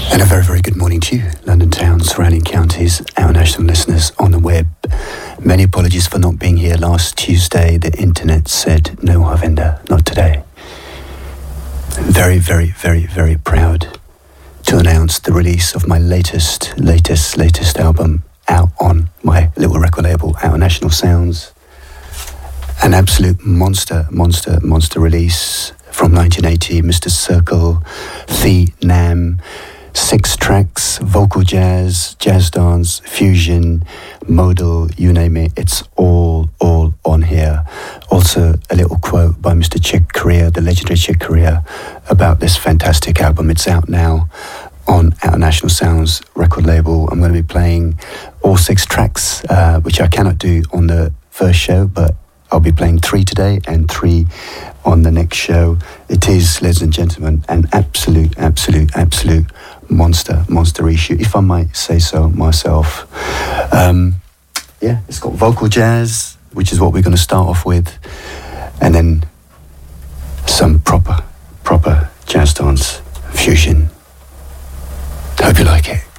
And a very, very good morning to you, London town, surrounding counties, our national listeners on the web. Many apologies for not being here last Tuesday. The internet said, no, Harvinder, not today. Very, very, very, very proud to announce the release of my latest album out on my little record label, Our National Sounds. An absolute monster release from 1980, Mr. Circle, The Nam. 6 tracks, vocal jazz, jazz dance, fusion, modal, you name it, it's all on here. Also a little quote by Mr. Chick Corea, the legendary Chick Corea, about this fantastic album. It's out now on Our National Sounds record label. I'm going to be playing all 6 tracks, which I cannot do on the first show, but I'll be playing 3 today and 3 on the next show. It is, ladies and gentlemen, an absolute monster issue, if I might say so myself. It's got vocal jazz, which is what we're going to start off with, and then some proper jazz dance fusion. Hope you like it.